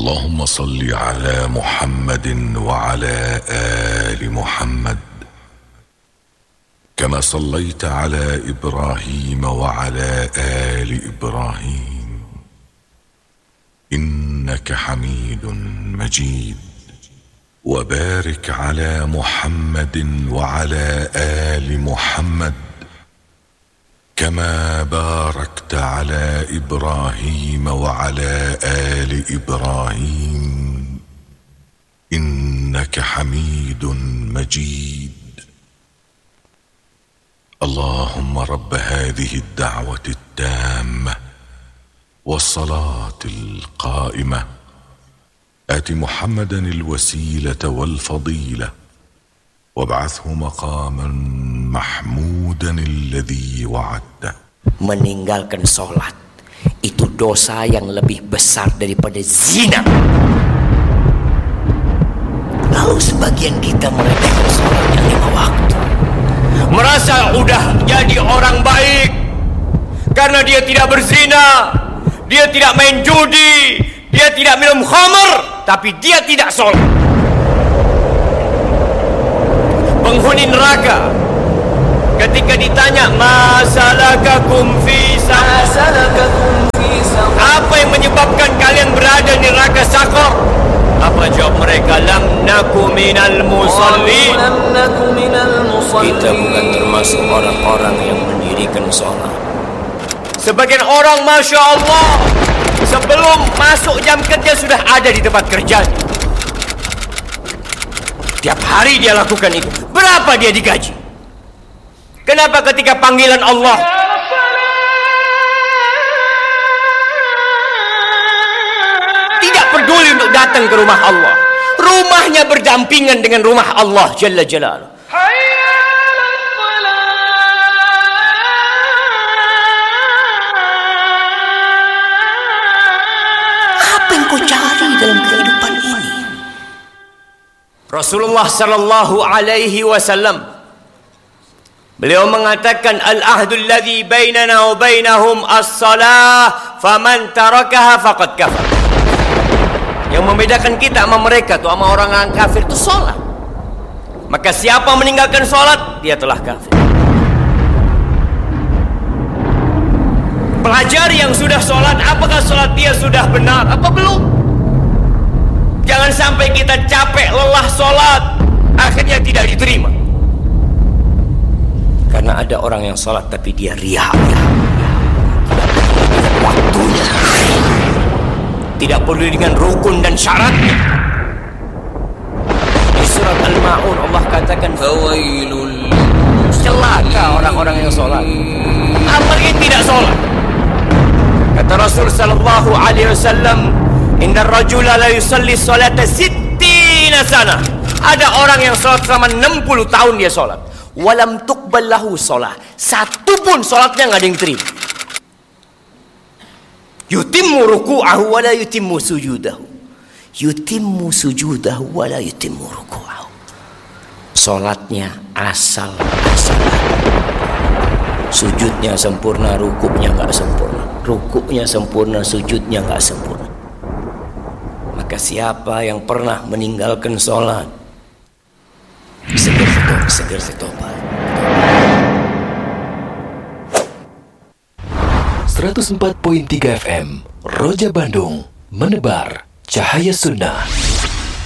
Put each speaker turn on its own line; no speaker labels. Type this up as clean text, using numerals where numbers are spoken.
اللهم صل على محمد وعلى آل محمد كما صليت على إبراهيم وعلى آل إبراهيم إنك حميد مجيد. وبارك على محمد وعلى آل محمد كما باركت على إبراهيم وعلى آل إبراهيم إنك حميد مجيد. اللهم رب هذه الدعوة التامة والصلاة القائمة آت محمدا الوسيلة والفضيلة وابعثه مقاما محمودا الذي وعدته.
Meninggalkan sholat itu dosa yang lebih besar daripada zina. Lalu sebagian kita meremehkan sholat yang 5 waktu, merasa udah jadi orang baik karena dia tidak berzina, dia tidak main judi, dia tidak minum khamr, tapi dia tidak sholat. Penghuni neraka ketika ditanya masalakakum fi saqar, apa yang menyebabkan kalian berada di neraka Saqar? Apa jawab mereka? Lam naku minal musallin. Kita bukan termasuk orang-orang yang mendirikan sholat. Sebagian orang Masya Allah sebelum masuk jam kerja sudah ada di tempat kerjanya. Tiap hari dia lakukan itu. Berapa dia digaji? Kenapa ketika panggilan Allah tidak peduli untuk datang ke rumah Allah? Rumahnya berdampingan dengan rumah Allah Jalla Jalaluh. Apa yang kau cari dalam kehidupan ini? Rasulullah sallallahu alaihi wasallam beliau mengatakan al-ahdul ladzi bainana wa bainahum as-salah faman tarakaha faqad kafar. Yang membedakan kita sama mereka tuh, sama orang kafir itu salat. Maka siapa meninggalkan salat, dia telah kafir. Pelajari yang sudah salat, apakah salat dia sudah benar apa belum? Jangan sampai kita capek lelah sholat akhirnya tidak diterima. Karena ada orang yang sholat tapi dia riya. Waktunya tidak peduli dengan rukun dan syaratnya. Di surat Al-Ma'un Allah katakan fawailul, celaka orang-orang yang sholat apalagi tidak sholat. Kata Rasul sallallahu alaihi wasallam, inna rajula la yusalli salata 60 sana. Ada orang yang sholat selama 60 tahun dia sholat. Walam tuqbal lahu sholat. Satu pun sholatnya nggak ada yang terima. Yutimmu ruku'ahu wa la yutimmu sujudahu. Yutimmu sujudahu wa la yutimmu ruku'ahu. Sholatnya asal-asalan. Sujudnya sempurna, rukuknya nggak sempurna. Rukuknya sempurna, sujudnya nggak sempurna. Maka siapa yang pernah meninggalkan sholat, segera bertobat.
104.3 FM Roja Bandung, menebar cahaya sunnah.